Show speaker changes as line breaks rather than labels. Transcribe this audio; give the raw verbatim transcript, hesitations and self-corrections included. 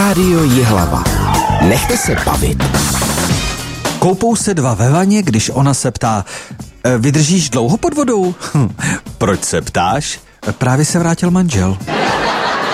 Rádio Jihlava. Nechte se bavit.
Koupou se dva ve vaně, když ona se ptá, vydržíš dlouho pod vodou? Hm, proč se ptáš? Právě se vrátil manžel.